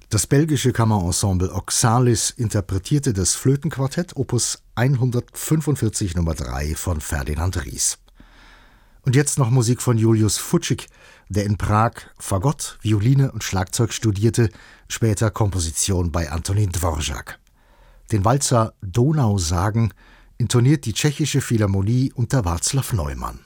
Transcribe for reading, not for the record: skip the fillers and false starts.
Das belgische Kammerensemble Oxalis interpretierte das Flötenquartett Opus 145 Nummer 3 von Ferdinand Ries. Und jetzt noch Musik von Julius Fučík, der in Prag Fagott, Violine und Schlagzeug studierte, später Komposition bei Antonín Dvořák. Den Walzer Donausagen intoniert die Tschechische Philharmonie unter Václav Neumann.